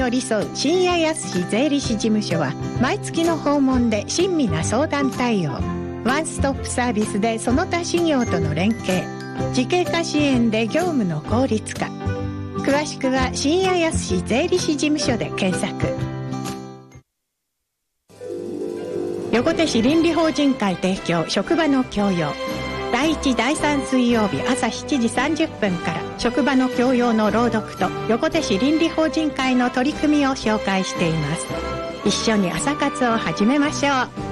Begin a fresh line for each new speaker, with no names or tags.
寄り添う深谷康税理士事務所は毎月の訪問で親身な相談対応、ワンストップサービスでその他事業との連携、時系化支援で業務の効率化。詳しくは深谷康税理士事務所で検索。横手市倫理法人会提供職場の教養、第1第3水曜日朝7時30分から職場の教養の朗読と横手市倫理法人会の取り組みを紹介しています。一緒に朝活を始めましょう。